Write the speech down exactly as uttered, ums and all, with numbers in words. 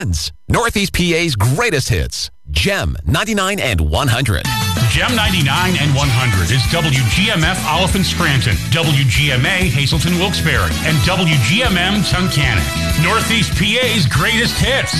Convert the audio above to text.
Northeast P A's greatest hits. Gem ninety-nine and one hundred. Gem ninety-nine and one hundred is W G M F Oliphant Scranton, W G M A Hazleton Wilkes-Barre, and W G M M Tunkhannock. Northeast P A's greatest hits.